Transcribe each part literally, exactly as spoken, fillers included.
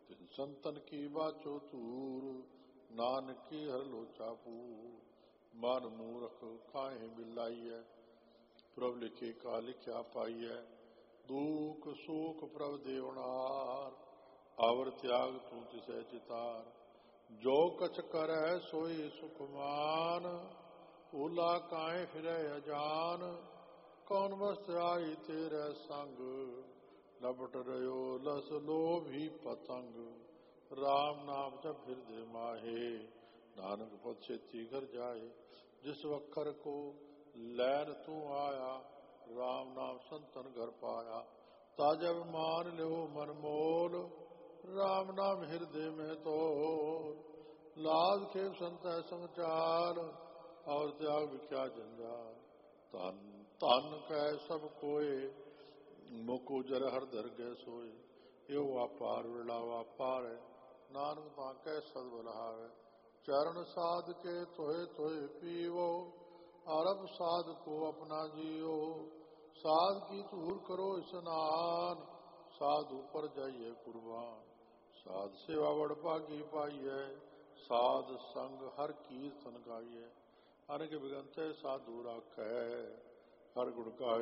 तिन संतन की बाचो तूर, नानक की हर लोचा पूर। मन मूर्ख काहे बिलाइए, प्रभ लिखे का लिख्या पाइए। दुख सुख प्रभ देवनार, आवर त्याग तू तिसै चितार। जो कछ करੈ सोई सुखमान, ओला काहे फिरै अजान। कौन बस आई तेरे संग, लपट रहो लस लोभी पतंग। राम नाम जप हृदय माहे, नानक पद छेती घर जाए। जिस वखर को लैन तू आया, राम नाम संतन घर पाया। ताजब मान लो मन मोल, राम नाम हृदय में तोल। लाज खेप संत समाचार, और त्याग विख्या जंजाल। तन तन कह सब कोय, मुकु जर हर दर गए सोए। यो व्यापार विड़ा व्यापार है, नानक ताकै सद बलहावे। चरण साध के तोहे तोहे पीवो, अरब साध को अपना जियो। साध की तूर करो स्नान, साधु पर जाइए कुर्बान। साध सेवा बड़ भागी पाइए, साध संग हर कीर्तन गाइए। अनक बिगंते साधु राखै, हर गुण गाए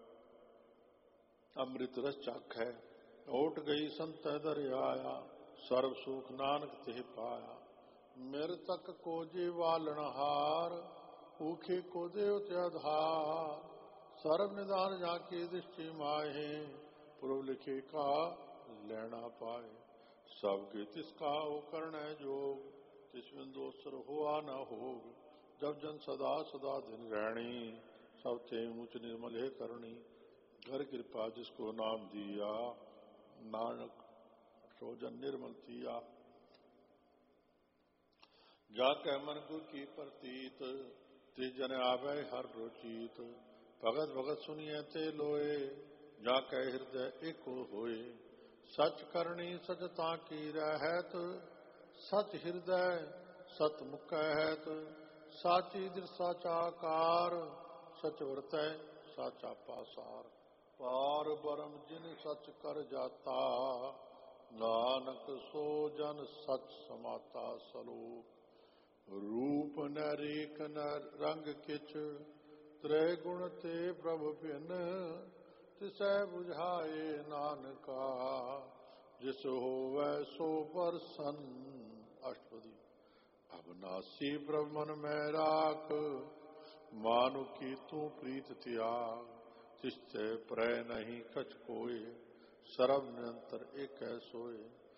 अमृत रस चाखै। ओट गई संत दर आया, सर्व सुख नानक तिह पाया। मेर तक को जे वालन हार, ऊखे को देवते आधार। सर्व निदान जाके दृष्टि माहे, पूर्व लिखे का लेना पाए। सबके तिसका वो करना जोग, तिसमें दोसर हुआ न होग। जब जन सदा सदा दिन रहनी, सब ते ऊंच निर्मल है करनी। घर कृपा जिसको नाम दिया, नानक सो जन निर्मल थिया। जाके मन को की प्रतीत, ते जन आवे हर रोचीत। भगत भगत सुनिए ते लोए, जाके हृदय एको होए। सच करनी सचता की रहत, सच हृदय सत मुख कहत। साची दृसा चाकार, सच वरतै साचा पासार। पार ब्रह्म जिन सच कर जाता, नानक सो जन सच समाता सलोक। रूप न रेख न रंग किछ, त्रय गुण ते प्रभु भिन। तिसै बुझाए नानका, जिस होवै सो प्रसन्न। अष्टपदी। अविनाशी प्रभु मन में राख, मानु की तू प्रीत त्याग। तिससे प्रय नहीं कछ कोय, सर्व निरंतर एक सोए।